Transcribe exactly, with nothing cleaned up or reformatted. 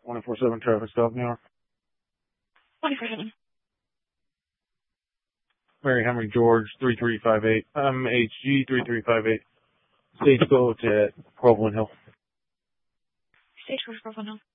twenty-four seven traffic stop now. twenty-four seven. Mary Henry George, three three five eight. M H G, three three five eight. Stagecoach at Groveland Hill. Stagecoach Groveland Hill.